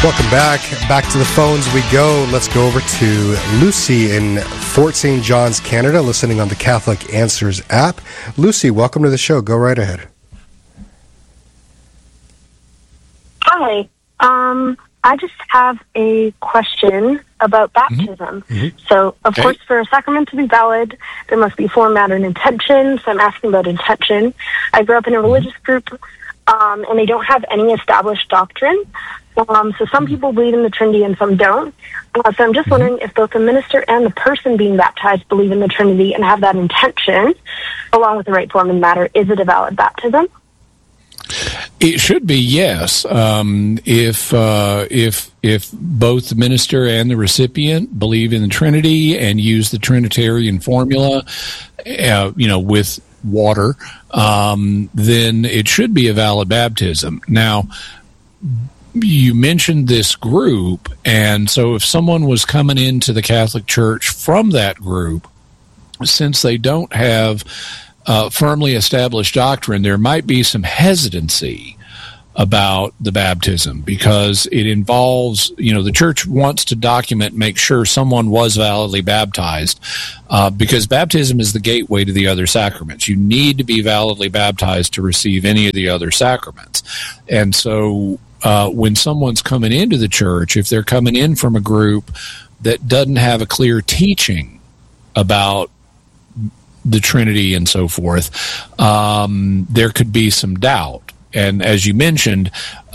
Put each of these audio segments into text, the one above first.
Welcome back to the phones we go. Let's go over to Lucy in Fort St. John's, Canada, listening on the Catholic Answers app. Lucy, welcome to the show. Go right ahead. Hi. I just have a question about baptism. Mm-hmm. So, of course, for a sacrament to be valid, there must be form, matter, and intention. So I'm asking about intention. I grew up in a religious group, and they don't have any established doctrine. So some people believe in the Trinity and some don't. So I'm just wondering if both the minister and the person being baptized believe in the Trinity and have that intention, along with the right form and matter. Is it a valid baptism? It should be, yes. If both the minister and the recipient believe in the Trinity and use the Trinitarian formula, with water, then it should be a valid baptism. Now, you mentioned this group, and so if someone was coming into the Catholic Church from that group, since they don't have firmly established doctrine, there might be some hesitancy about the baptism because it involves, the church wants to document, make sure someone was validly baptized, because baptism is the gateway to the other sacraments. You need to be validly baptized to receive any of the other sacraments. And so when someone's coming into the church, if they're coming in from a group that doesn't have a clear teaching about the Trinity and so forth, there could be some doubt. And as you mentioned,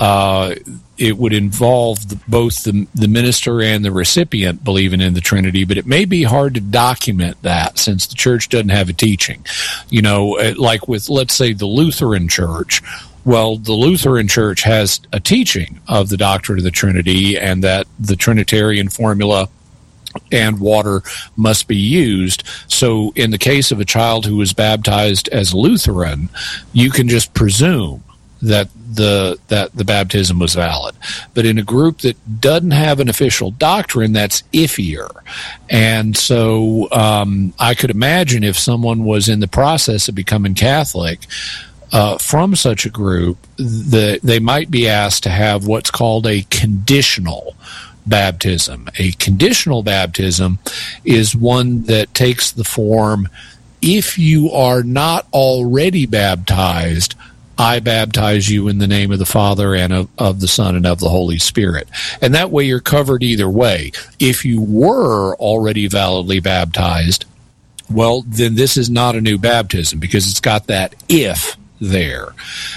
it would involve both the minister and the recipient believing in the Trinity, but it may be hard to document that since the church doesn't have a teaching. Like with, let's say, the Lutheran Church. Well, the Lutheran Church has a teaching of the doctrine of the Trinity and that the Trinitarian formula and water must be used. So in the case of a child who was baptized as a Lutheran, you can just presume that the baptism was valid. But in a group that doesn't have an official doctrine, that's iffier. And so I could imagine if someone was in the process of becoming Catholic from such a group, they might be asked to have what's called a conditional baptism. A conditional baptism is one that takes the form, if you are not already baptized, I baptize you in the name of the Father and of the Son and of the Holy Spirit. And that way you're covered either way. If you were already validly baptized, well, then this is not a new baptism because it's got that if there.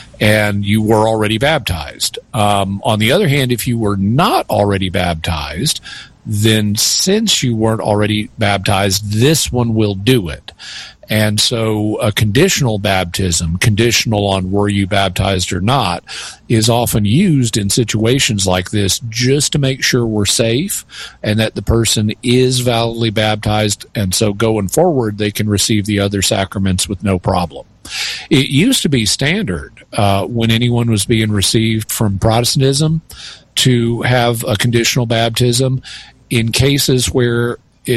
And you were already baptized. On the other hand, if you were not already baptized, then since you weren't already baptized, this one will do it. And so a conditional baptism, conditional on were you baptized or not, is often used in situations like this just to make sure we're safe and that the person is validly baptized. And so going forward, they can receive the other sacraments with no problem. It used to be standard when anyone was being received from Protestantism to have a conditional baptism in cases where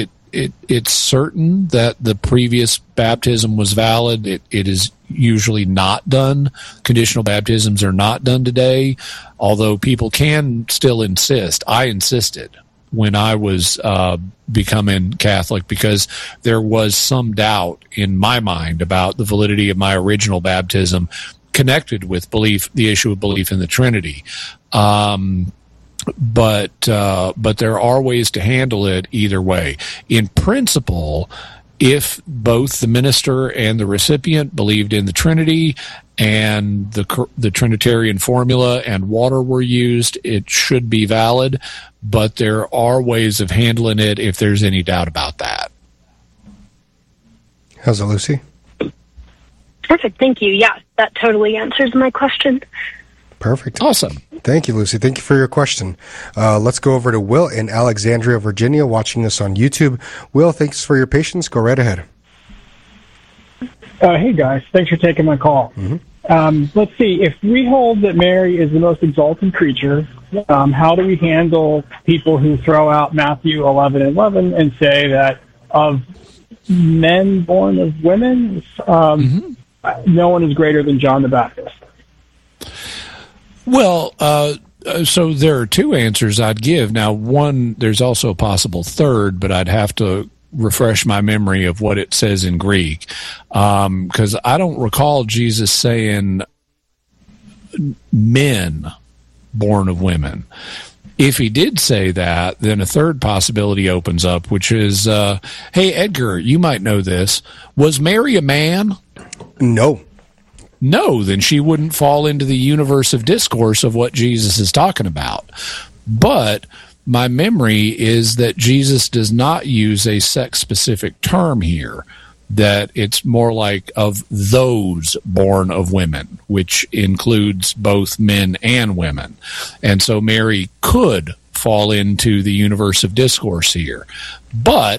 it's certain that the previous baptism was valid. It is usually not done. Conditional baptisms are not done today, although people can still insist. I insisted when I was becoming Catholic because there was some doubt in my mind about the validity of my original baptism connected with the issue of belief in the Trinity. But there are ways to handle it either way. In principle, if both the minister and the recipient believed in the Trinity and the Trinitarian formula and water were used, it should be valid. But there are ways of handling it if there's any doubt about that. How's it, Lucy? Perfect. Thank you. Yeah, that totally answers my question. Perfect. Awesome. Thank you, Lucy. Thank you for your question. Let's go over to Will in Alexandria, Virginia, watching us on YouTube. Will, thanks for your patience. Go right ahead. Hey, guys. Thanks for taking my call. Mm-hmm. Let's see. If we hold that Mary is the most exalted creature, how do we handle people who throw out Matthew 11:11 and say that of men born of women, no one is greater than John the Baptist? Well, So there are two answers I'd give. Now, one, there's also a possible third, but I'd have to refresh my memory of what it says in Greek, because I don't recall Jesus saying men born of women. If he did say that, then a third possibility opens up, which is, hey, Edgar, you might know this. Was Mary a man? No. No, then she wouldn't fall into the universe of discourse of what Jesus is talking about. But my memory is that Jesus does not use a sex-specific term here, that it's more like of those born of women, which includes both men and women. And so Mary could fall into the universe of discourse here. But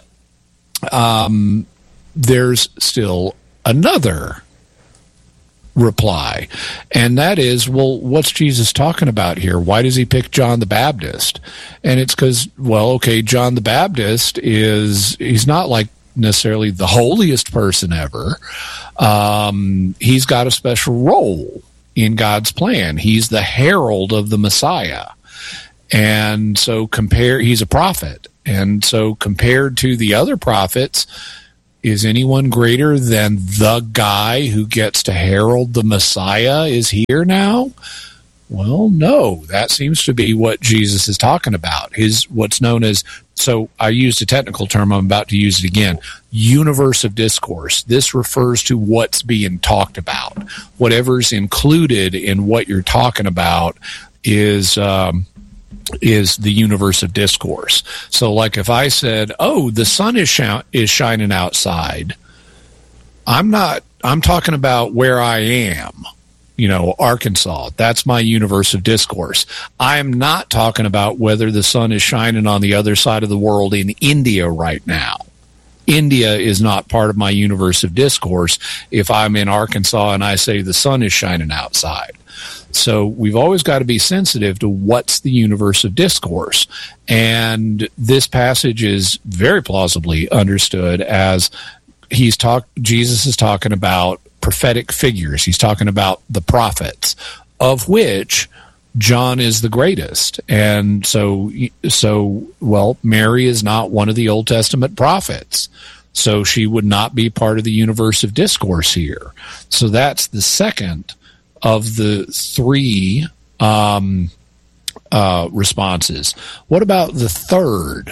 there's still another reply, and that is, well, what's Jesus talking about here? Why does he pick John the Baptist? And it's because, well, okay, John the Baptist he's not like necessarily the holiest person ever. He's got a special role in God's plan. He's the herald of the Messiah. And so he's a prophet. And so compared to the other prophets, is anyone greater than the guy who gets to herald the Messiah is here now? Well, no, that seems to be what Jesus is talking about. What's known as, so I used a technical term, I'm about to use it again, universe of discourse. This refers to what's being talked about. Whatever's included in what you're talking about is the universe of discourse. So like if I said, oh, the sun is shining outside, I'm talking about where I am, Arkansas. That's my universe of discourse. I'm not talking about whether the sun is shining on the other side of the world in India right now. India is not part of my universe of discourse if I'm in Arkansas and I say the sun is shining outside. So we've always got to be sensitive to what's the universe of discourse. And this passage is very plausibly understood as Jesus is talking about prophetic figures. He's talking about the prophets, of which John is the greatest. And so, Mary is not one of the Old Testament prophets. So she would not be part of the universe of discourse here. So that's the second of the three responses. What about the third?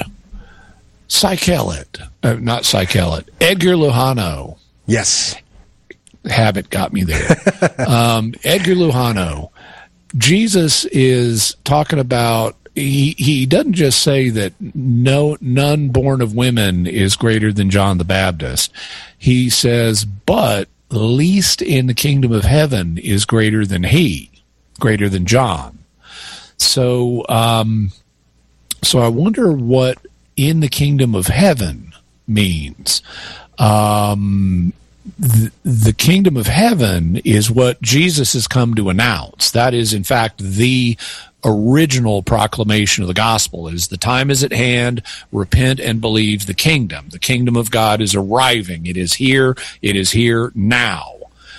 Edgar Louhano. Yes. Habit got me there. Edgar Louhano. Jesus is talking about, he doesn't just say that none born of women is greater than John the Baptist. He says, but least in the kingdom of heaven is greater than John. So I wonder what in the kingdom of heaven means. The kingdom of heaven is what Jesus has come to announce. That is, in fact, the original proclamation of the gospel is the time is at hand, repent and believe the kingdom. The kingdom of God is arriving. It is here now.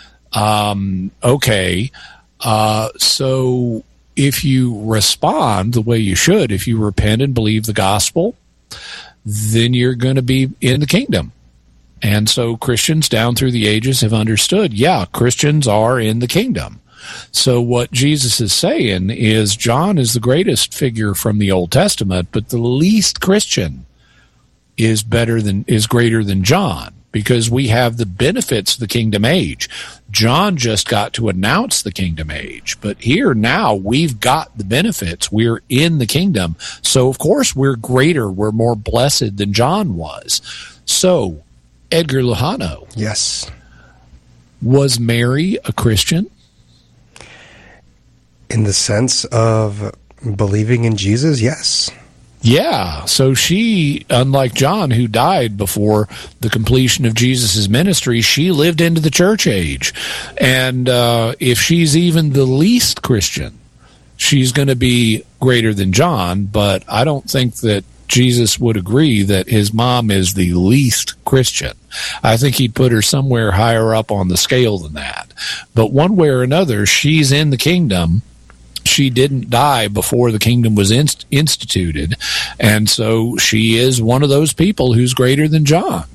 So if you respond the way you should, if you repent and believe the gospel, then you're going to be in the kingdom. And so Christians down through the ages have understood, Christians are in the kingdom. So what Jesus is saying is John is the greatest figure from the Old Testament, but the least Christian is greater than John, because we have the benefits of the kingdom age. John just got to announce the kingdom age, but here now we've got the benefits. We're in the kingdom. So of course we're greater, we're more blessed than John was. So Edgar Louhano. Yes. Was Mary a Christian? In the sense of believing in Jesus, yes. Yeah, so she, unlike John, who died before the completion of Jesus' ministry, she lived into the church age. And if she's even the least Christian, she's going to be greater than John, but I don't think that Jesus would agree that his mom is the least Christian. I think he'd put her somewhere higher up on the scale than that. But one way or another, she's in the kingdom, she didn't die before the kingdom was instituted, and so she is one of those people who's greater than John.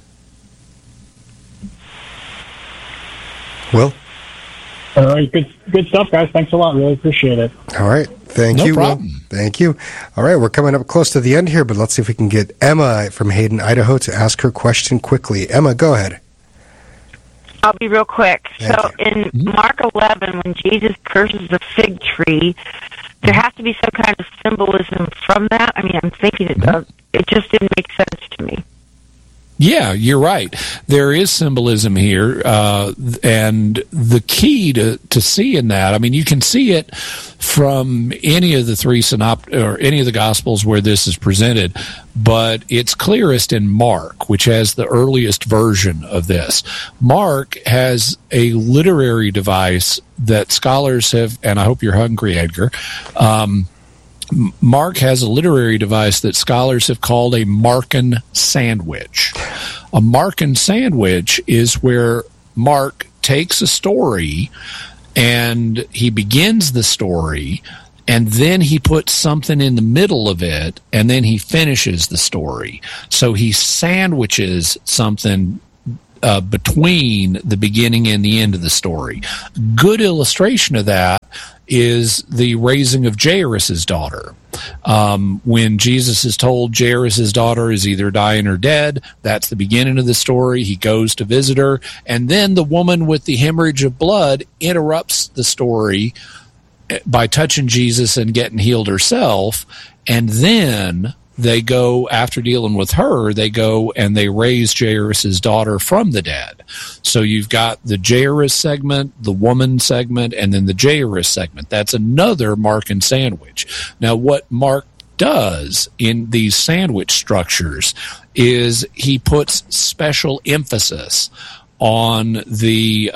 Will? All right, good stuff, guys. Thanks a lot. Really appreciate it. All right. Thank No you. problem. Will. Thank you. All right, we're coming up close to the end here, but let's see if we can get Emma from Hayden, Idaho, to ask her question quickly. Emma, go ahead. I'll be real quick. Thank So in Mark 11, when Jesus curses the fig tree, there has to be some kind of symbolism from that. I mean, I'm thinking it does. It just didn't make sense to me. Yeah, you're right. There is symbolism here, and the key to seeing that, I mean, you can see it from any of the three or any of the Gospels where this is presented, but it's clearest in Mark, which has the earliest version of this. Mark has a literary device that scholars have, and I hope you're hungry, Edgar. Mark has a literary device that scholars have called a Markan sandwich. A Markan sandwich is where Mark takes a story and he begins the story, and then he puts something in the middle of it, and then he finishes the story. So he sandwiches something between the beginning and the end of the story. Good illustration of that is the raising of Jairus' daughter. When Jesus is told Jairus' daughter is either dying or dead, that's the beginning of the story. He goes to visit her, and then the woman with the hemorrhage of blood interrupts the story by touching Jesus and getting healed herself, and then they go, after dealing with her, they go and they raise Jairus' daughter from the dead. So you've got the Jairus segment, the woman segment, and then the Jairus segment. That's another Markan sandwich. Now, what Mark does in these sandwich structures is he puts special emphasis on the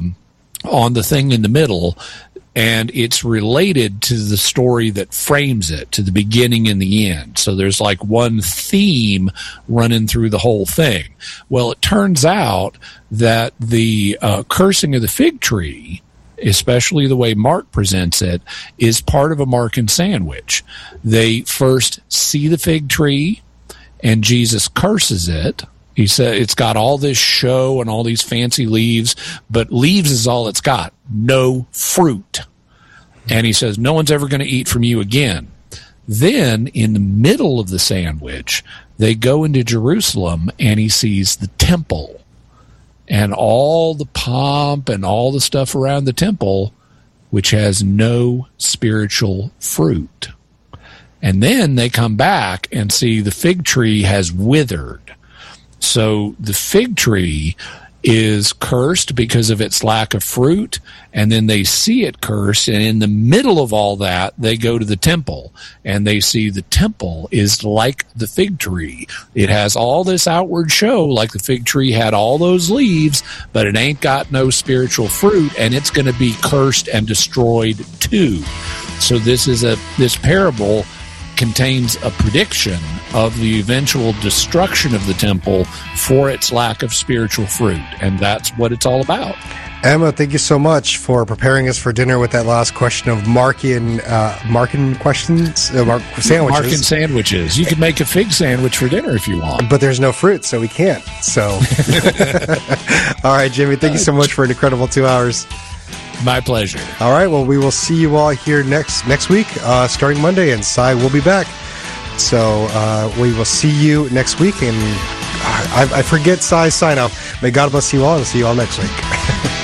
thing in the middle, and it's related to the story that frames it, to the beginning and the end. So there's like one theme running through the whole thing. Well, it turns out that the cursing of the fig tree, especially the way Mark presents it, is part of a Markan sandwich. They first see the fig tree, and Jesus curses it. He said it's got all this show and all these fancy leaves, but leaves is all it's got. No fruit. And he says, no one's ever going to eat from you again. Then, in the middle of the sandwich, they go into Jerusalem, and he sees the temple and all the pomp and all the stuff around the temple, which has no spiritual fruit. And then they come back and see the fig tree has withered. So the fig tree is cursed because of its lack of fruit, and then they see it cursed, and in the middle of all that, they go to the temple, and they see the temple is like the fig tree. It has all this outward show, like the fig tree had all those leaves, but it ain't got no spiritual fruit, and it's going to be cursed and destroyed too. So this parable contains a prediction of the eventual destruction of the temple for its lack of spiritual fruit, and that's what it's all about. Emma, thank you so much for preparing us for dinner with that last question of Markan questions, sandwiches. Markan sandwiches. You could make a fig sandwich for dinner if you want. But there's no fruit, so we can't. So, all right, Jimmy, thank you so much for an incredible 2 hours. My pleasure. All right, well, we will see you all here next week, starting Monday, and Cy will be back. So we will see you next week, and I forget Cy's sign-off. May God bless you all, and see you all next week.